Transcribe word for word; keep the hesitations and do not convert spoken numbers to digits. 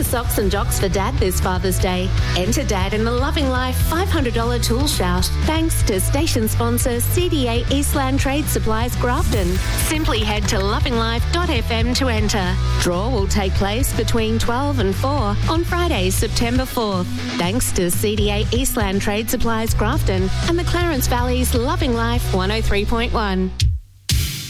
socks and jocks for Dad this Father's Day. Enter Dad in the Loving Life five hundred dollars tool shout, thanks to station sponsor C D A Eastland Trade Supplies Grafton. Simply head to loving life dot f m to enter. Draw will take place between twelve and four on Friday, September fourth. Thanks to C D A Eastland Trade Supplies Grafton and the Clarence Valley's Loving Life one oh three point one.